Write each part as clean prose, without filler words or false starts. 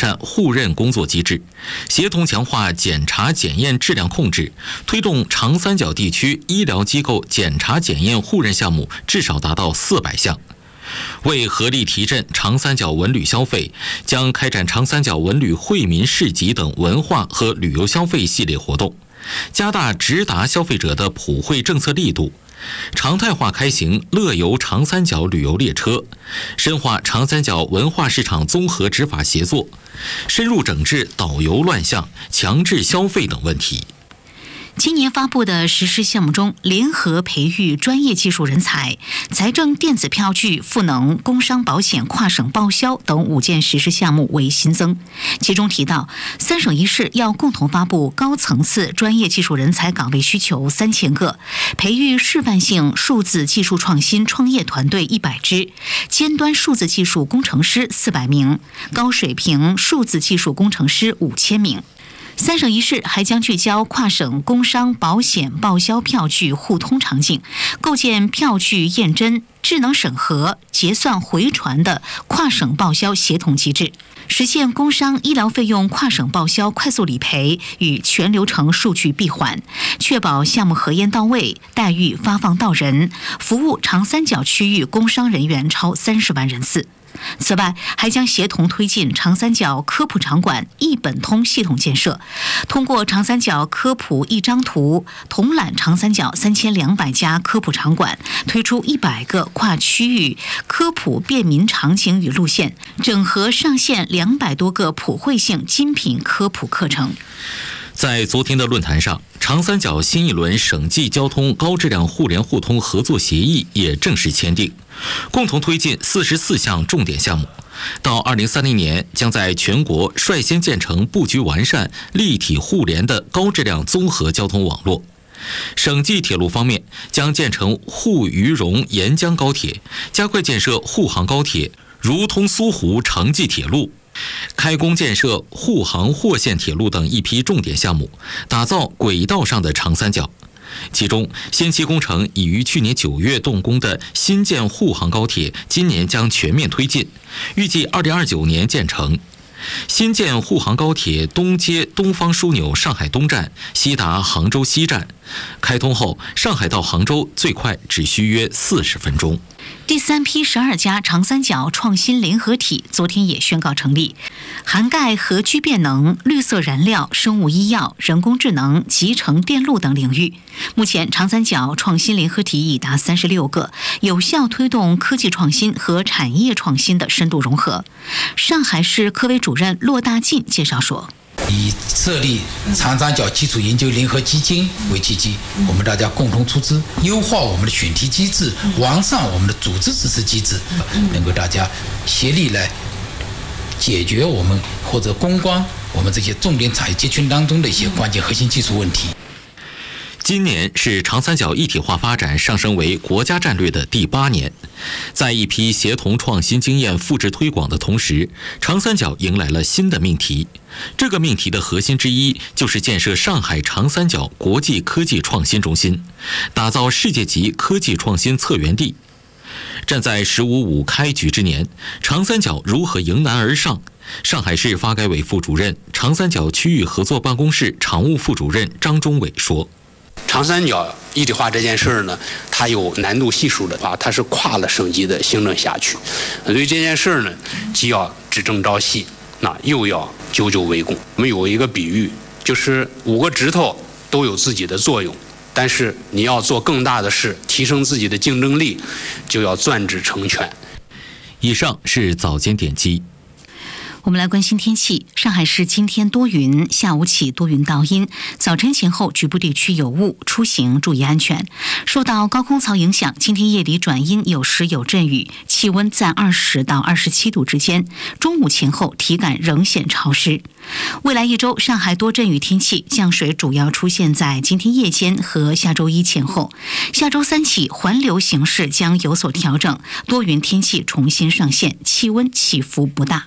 善互认工作机制，协同强化检查检验质量控制，推动长三角地区医疗机构检查检验互认项目至少达到400项。为合力提振长三角文旅消费，将开展长三角文旅惠民市集等文化和旅游消费系列活动，加大直达消费者的普惠政策力度，常态化开行乐游长三角旅游列车，深化长三角文化市场综合执法协作，深入整治导游乱象、强制消费等问题。 今年发布的实施项目中，联合培育专业技术人才、财政电子票据、赋能工商保险跨省报销等5件实施项目为新增。其中提到，3省1市要共同发布高层次专业技术人才岗位需求3000个，培育示范性数字技术创新创业团队100支，尖端数字技术工程师400名，高水平数字技术工程师5000名。3省1市还将聚焦跨省工商保险报销票据互通场景，构建票据验真、智能审核、结算回传的跨省报销协同机制，实现工商医疗费用跨省报销快速理赔与全流程数据闭环，确保项目核验到位、待遇发放到人，服务长三角区域工商人员超30万人次。此外，还将协同推进长三角科普场馆一本通系统建设，通过长三角科普一张图，统揽长三角3200家科普场馆，推出100个跨区域科普便民场景与路线，整合上线200多个普惠性精品科普课程。 在昨天的论坛上，长三角新一轮省际交通高质量互联互通合作协议也正式签订，共同推进44项重点项目，到2030年将在全国率先建成布局完善、立体互联的高质量综合交通网络。省际铁路方面，将建成沪渝蓉沿江高铁，加快建设沪杭高铁、如通苏湖城际铁路，开工建设沪杭霍县铁路等一批重点项目，打造轨道上的长三角。其中，先期工程已于去年9月动工的新建沪杭高铁，今年将全面推进，预计2029年建成。新建沪杭高铁东接东方枢纽上海东站，西达杭州西站，开通后，上海到杭州最快只需约40分钟。 第3批12家长三角创新联合体昨天也宣告成立，涵盖核聚变能、绿色燃料、生物医药、人工智能、集成电路等领域。目前，长三角创新联合体已达36个，有效推动科技创新和产业创新的深度融合。上海市科委主任骆大进介绍说， 以设立长三角基础研究联合基金为契机，我们大家共同出资，优化我们的选题机制，完善我们的组织支持机制，能够大家协力来解决我们或者攻关我们这些重点产业集群当中的一些关键核心技术问题。 今年是长三角一体化发展上升为国家战略的第8年，在一批协同创新经验复制推广的同时，长三角迎来了新的命题。这个命题的核心之一就是建设上海长三角国际科技创新中心，打造世界级科技创新策源地。站在“15+5”开局之年，长三角如何迎难而上？上海市发改委副主任、长三角区域合作办公室常务副主任张忠伟说， 长三角一体化这件事儿呢，它有难度系数的啊，它是跨了省级的行政辖区，所以这件事儿呢，既要只争朝夕，那又要久久为功。我们有一个比喻，就是5个指头都有自己的作用，但是你要做更大的事，提升自己的竞争力，就要攥指成拳。 以上是早间点击。 我们来关心天气。上海市今天多云，下午起多云到阴，早晨前后局部地区有雾，出行注意安全。受到高空槽影响，今天夜里转阴，有时有阵雨，气温在20到27度之间。中午前后体感仍显潮湿。未来一周，上海多阵雨天气，降水主要出现在今天夜间和下周一前后。下周3起，环流形势将有所调整，多云天气重新上线，气温起伏不大。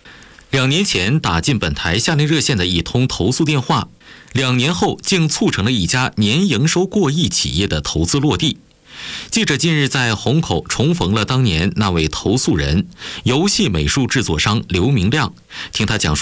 2年前打进本台下列热线的一通投诉电话，2年后竟促成了一家年营收过亿企业的投资落地。记者近日在虹口重逢了当年那位投诉人，游戏美术制作商刘明亮，听他讲述